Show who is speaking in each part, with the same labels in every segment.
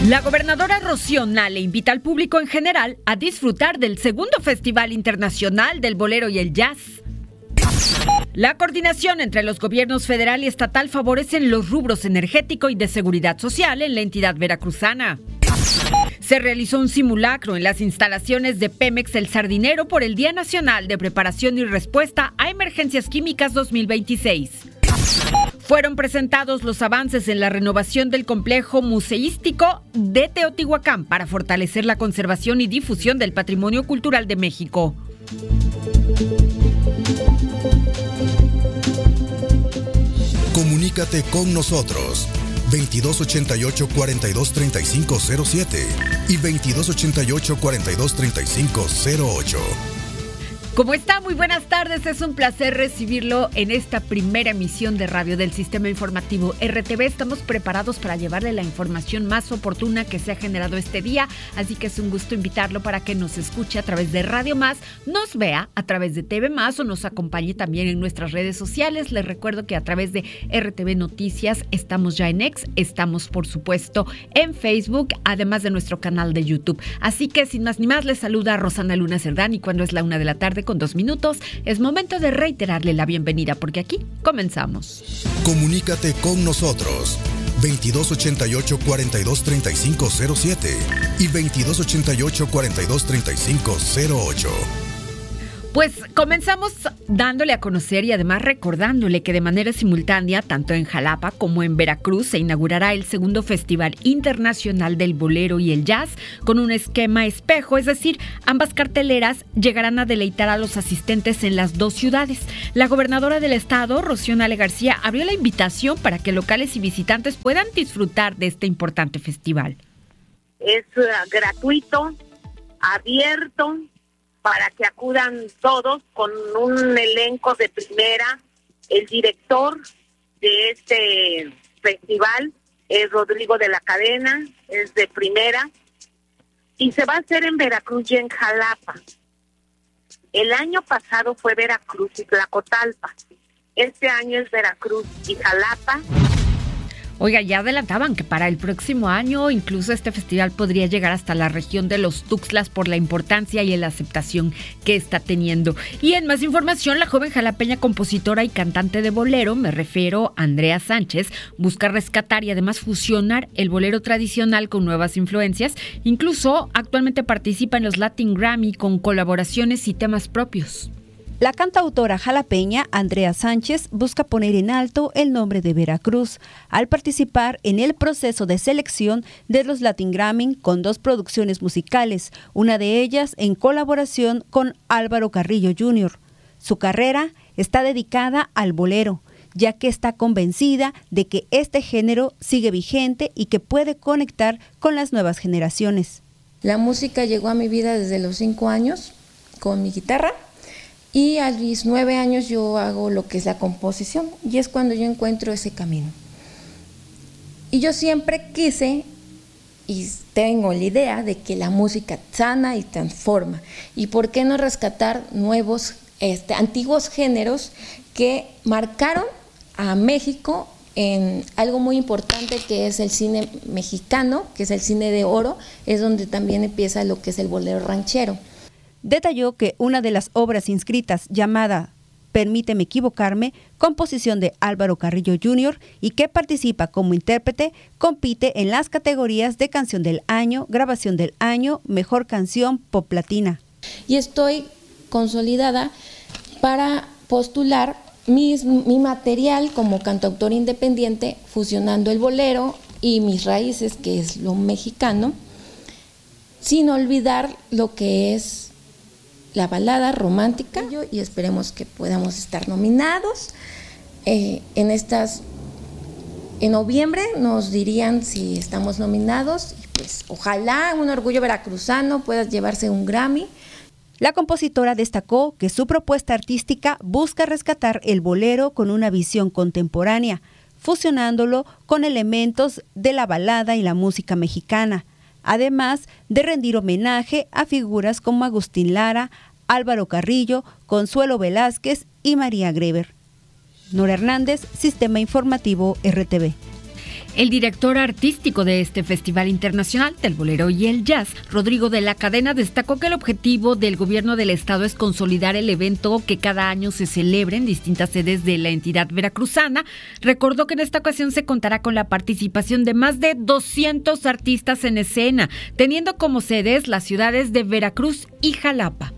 Speaker 1: La gobernadora Rocío Nale invita al público en general a disfrutar del segundo Festival Internacional del Bolero y el Jazz. La coordinación entre los gobiernos federal y estatal favorecen los rubros energético y de seguridad social en la entidad veracruzana. Se realizó un simulacro en las instalaciones de Pemex El Sardinero por el Día Nacional de Preparación y Respuesta a Emergencias Químicas 2026. Fueron presentados los avances en la renovación del complejo museístico de Teotihuacán para fortalecer la conservación y difusión del patrimonio cultural de México.
Speaker 2: Comunícate con nosotros 2288-423507 y 2288-423508.
Speaker 1: ¿Cómo está? Muy buenas tardes. Es un placer recibirlo en esta primera emisión de radio del Sistema Informativo RTV. Estamos preparados para llevarle la información más oportuna que se ha generado este día, así que es un gusto invitarlo para que nos escuche a través de Radio Más, nos vea a través de TV Más o nos acompañe también en nuestras redes sociales. Les recuerdo que a través de RTV Noticias estamos ya en X, estamos por supuesto en Facebook, además de nuestro canal de YouTube. Así que sin más ni más, les saluda Rosana Luna Cerdán y cuando es la 1 de la tarde con 2 minutos, es momento de reiterarle la bienvenida porque aquí comenzamos.
Speaker 2: Comunícate con nosotros 2288-423507 y 2288-423508.
Speaker 1: Pues comenzamos dándole a conocer y además recordándole que de manera simultánea, tanto en Jalapa como en Veracruz, se inaugurará el segundo Festival Internacional del Bolero y el Jazz con un esquema espejo, es decir, ambas carteleras llegarán a deleitar a los asistentes en las dos ciudades. La gobernadora del estado, Rocío Nale García, abrió la invitación para que locales y visitantes puedan disfrutar de este importante festival.
Speaker 3: Es gratuito, abierto, para que acudan todos con un elenco de primera. El director de este festival es Rodrigo de la Cadena, es de primera, y se va a hacer en Veracruz y en Jalapa. El año pasado fue Veracruz y Tlacotalpa, este año es Veracruz y Jalapa.
Speaker 1: Oiga, ya adelantaban que para el próximo año incluso este festival podría llegar hasta la región de los Tuxtlas por la importancia y la aceptación que está teniendo. Y en más información, la joven jalapeña compositora y cantante de bolero, me refiero a Andrea Sánchez, busca rescatar y además fusionar el bolero tradicional con nuevas influencias. Incluso actualmente participa en los Latin Grammy con colaboraciones y temas propios.
Speaker 4: La cantautora jalapeña Andrea Sánchez busca poner en alto el nombre de Veracruz al participar en el proceso de selección de los Latin Grammy con 2 producciones musicales, una de ellas en colaboración con Álvaro Carrillo Jr. Su carrera está dedicada al bolero, ya que está convencida de que este género sigue vigente y que puede conectar con las nuevas generaciones.
Speaker 5: La música llegó a mi vida desde los 5 años con mi guitarra. Y a mis 9 años yo hago lo que es la composición y es cuando yo encuentro ese camino. Y yo siempre quise y tengo la idea de que la música sana y transforma. ¿Y por qué no rescatar nuevos, antiguos géneros que marcaron a México en algo muy importante que es el cine mexicano, que es el cine de oro, es donde también empieza lo que es el bolero ranchero?
Speaker 4: Detalló que una de las obras inscritas llamada Permíteme equivocarme, composición de Álvaro Carrillo Jr. y que participa como intérprete, compite en las categorías de Canción del Año, Grabación del Año, Mejor Canción, Pop Latina.
Speaker 5: Y estoy consolidada para postular mi material como cantautor independiente, fusionando el bolero y mis raíces, que es lo mexicano, sin olvidar lo que es la balada romántica, y esperemos que podamos estar nominados. En noviembre nos dirían si estamos nominados, y pues ojalá un orgullo veracruzano pueda llevarse un Grammy.
Speaker 4: La compositora destacó que su propuesta artística busca rescatar el bolero con una visión contemporánea, fusionándolo con elementos de la balada y la música mexicana, además de rendir homenaje a figuras como Agustín Lara, Álvaro Carrillo, Consuelo Velázquez y María Greber. Nora Hernández, Sistema Informativo RTV.
Speaker 1: El director artístico de este Festival Internacional del Bolero y el Jazz, Rodrigo de la Cadena, destacó que el objetivo del gobierno del estado es consolidar el evento que cada año se celebra en distintas sedes de la entidad veracruzana. Recordó que en esta ocasión se contará con la participación de más de 200 artistas en escena, teniendo como sedes las ciudades de Veracruz y Jalapa.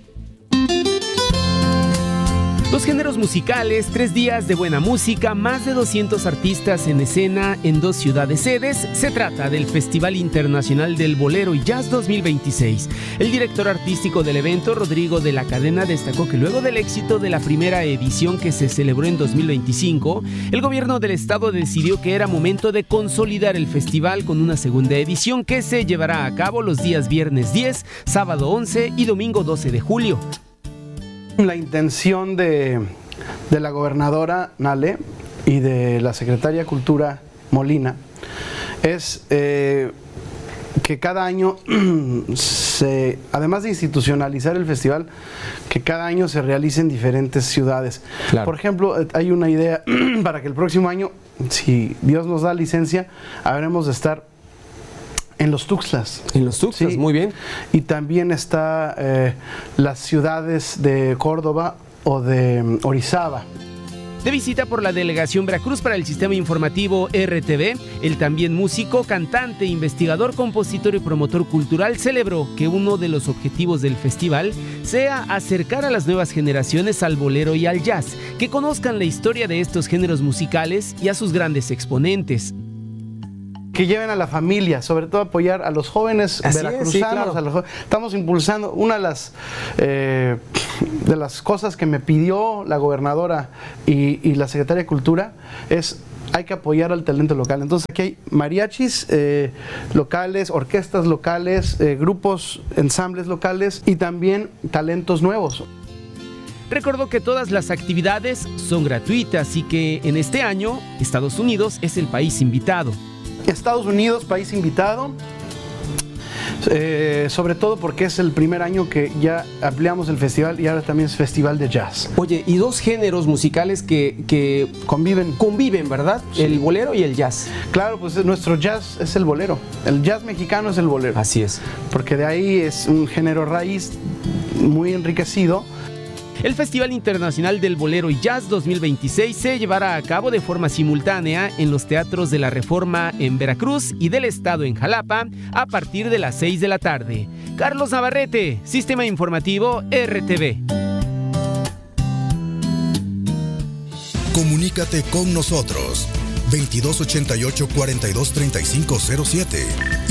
Speaker 6: 2 géneros musicales, 3 días de buena música, más de 200 artistas en escena en 2 ciudades sedes. Se trata del Festival Internacional del Bolero y Jazz 2026. El director artístico del evento, Rodrigo de la Cadena, destacó que luego del éxito de la primera edición que se celebró en 2025, el gobierno del estado decidió que era momento de consolidar el festival con una segunda edición que se llevará a cabo los días viernes 10, sábado 11 y domingo 12 de julio.
Speaker 7: La intención de la gobernadora Nale y de la secretaria de Cultura Molina es que cada año, además de institucionalizar el festival, que cada año se realice en diferentes ciudades. Claro. Por ejemplo, hay una idea para que el próximo año, si Dios nos da licencia, habremos de estar en los Tuxtlas.
Speaker 6: En los Tuxtlas, sí. Muy bien.
Speaker 7: Y también está las ciudades de Córdoba o de Orizaba.
Speaker 6: De visita por la Delegación Veracruz para el Sistema Informativo RTV, el también músico, cantante, investigador, compositor y promotor cultural celebró que uno de los objetivos del festival sea acercar a las nuevas generaciones al bolero y al jazz, que conozcan la historia de estos géneros musicales y a sus grandes exponentes.
Speaker 7: Que lleven a la familia, sobre todo apoyar a los jóvenes veracruzanos. Sí, claro. Estamos impulsando una de las cosas que me pidió la gobernadora y la secretaria de Cultura es: hay que apoyar al talento local. Entonces aquí hay mariachis locales, orquestas locales, grupos, ensambles locales y también talentos nuevos.
Speaker 6: Recordó que todas las actividades son gratuitas y que en este año Estados Unidos es el país invitado.
Speaker 7: Estados Unidos, país invitado, sobre todo porque es el primer año que ya ampliamos el festival y ahora también es festival de jazz.
Speaker 6: Oye, y 2 géneros musicales que conviven, ¿verdad? Sí. El bolero y el jazz.
Speaker 7: Claro, pues nuestro jazz es el bolero, el jazz mexicano es el bolero.
Speaker 6: Así es.
Speaker 7: Porque de ahí es un género raíz muy enriquecido.
Speaker 6: El Festival Internacional del Bolero y Jazz 2026 se llevará a cabo de forma simultánea en los teatros de la Reforma en Veracruz y del Estado en Jalapa a partir de las 6 de la tarde. Carlos Navarrete, Sistema Informativo RTV.
Speaker 2: Comunícate con nosotros 2288-423507 y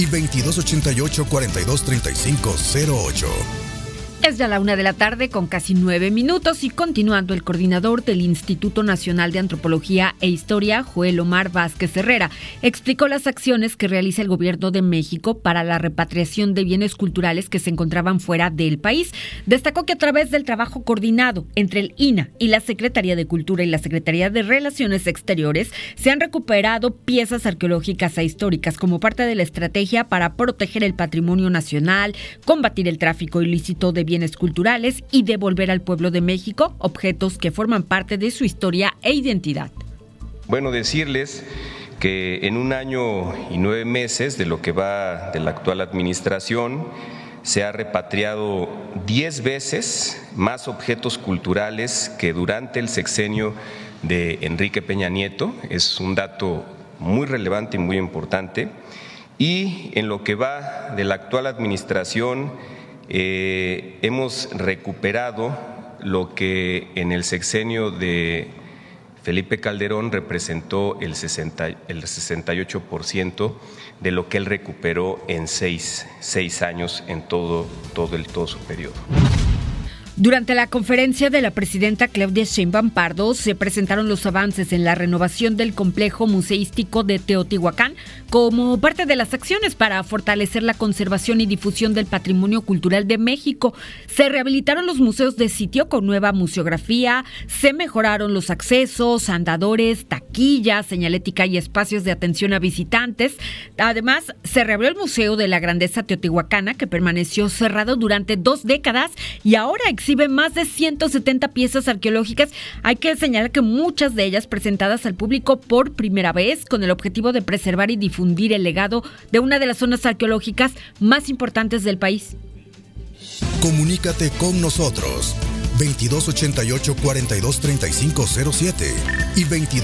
Speaker 2: 2288-423508.
Speaker 1: Es ya la 1 de la tarde con casi 9 minutos y continuando, el coordinador del Instituto Nacional de Antropología e Historia, Joel Omar Vázquez Herrera, explicó las acciones que realiza el Gobierno de México para la repatriación de bienes culturales que se encontraban fuera del país. Destacó que a través del trabajo coordinado entre el INAH y la Secretaría de Cultura y la Secretaría de Relaciones Exteriores se han recuperado piezas arqueológicas e históricas como parte de la estrategia para proteger el patrimonio nacional, combatir el tráfico ilícito de bienes culturales y devolver al pueblo de México objetos que forman parte de su historia e identidad.
Speaker 8: Bueno, decirles que en 1 año y 9 meses de lo que va de la actual administración se ha repatriado 10 veces más objetos culturales que durante el sexenio de Enrique Peña Nieto. Es un dato muy relevante y muy importante. Y en lo que va de la actual administración hemos recuperado lo que en el sexenio de Felipe Calderón representó el 68% de lo que él recuperó en seis años en todo su periodo.
Speaker 1: Durante la conferencia de la presidenta Claudia Sheinbaum Pardo se presentaron los avances en la renovación del complejo museístico de Teotihuacán como parte de las acciones para fortalecer la conservación y difusión del patrimonio cultural de México. Se rehabilitaron los museos de sitio con nueva museografía, se mejoraron los accesos, andadores, taquillas, señalética y espacios de atención a visitantes. Además, se reabrió el Museo de la Grandeza Teotihuacana, que permaneció cerrado durante 2 décadas y ahora existe exhibe más de 170 piezas arqueológicas. Hay que señalar que muchas de ellas presentadas al público por primera vez, con el objetivo de preservar y difundir el legado de una de las zonas arqueológicas más importantes del país.
Speaker 2: Comunícate con nosotros. 2288-423507 y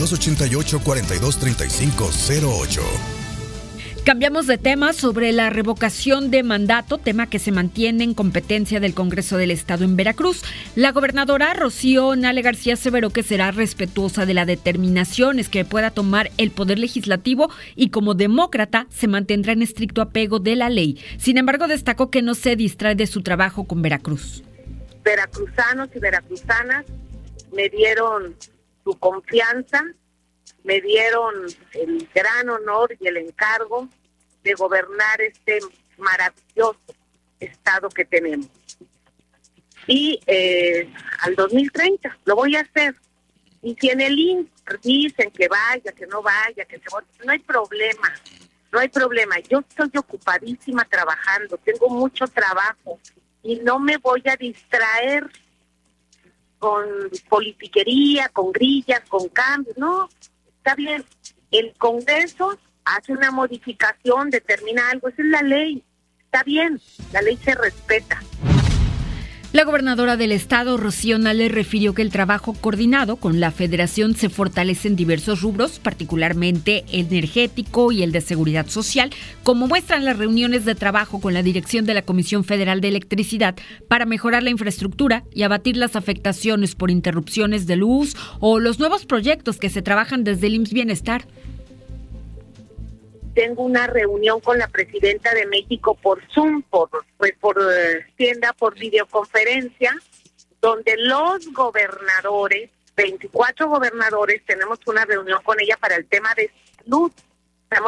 Speaker 2: 2288-423508.
Speaker 1: Cambiamos de tema sobre la revocación de mandato, tema que se mantiene en competencia del Congreso del Estado en Veracruz. La gobernadora Rocío Nale García aseveró que será respetuosa de las determinaciones que pueda tomar el Poder Legislativo y como demócrata se mantendrá en estricto apego de la ley. Sin embargo, destacó que no se distrae de su trabajo con Veracruz.
Speaker 3: Veracruzanos y veracruzanas me dieron su confianza, me dieron el gran honor y el encargo de gobernar este maravilloso estado que tenemos. Y al 2030 lo voy a hacer. Y si en el INE dicen que vaya, que no vaya, que se vote, no hay problema, no hay problema. Yo estoy ocupadísima trabajando, tengo mucho trabajo y no me voy a distraer con politiquería, con grillas, con cambios, no. Está bien, el Congreso hace una modificación, determina algo, esa es la ley, está bien, la ley se respeta.
Speaker 1: La gobernadora del estado, Rocío Nale, refirió que el trabajo coordinado con la federación se fortalece en diversos rubros, particularmente energético y el de seguridad social, como muestran las reuniones de trabajo con la dirección de la Comisión Federal de Electricidad para mejorar la infraestructura y abatir las afectaciones por interrupciones de luz o los nuevos proyectos que se trabajan desde el IMSS Bienestar.
Speaker 3: Tengo una reunión con la presidenta de México por Zoom, por videoconferencia, donde los gobernadores, 24 gobernadores, tenemos una reunión con ella para el tema de salud.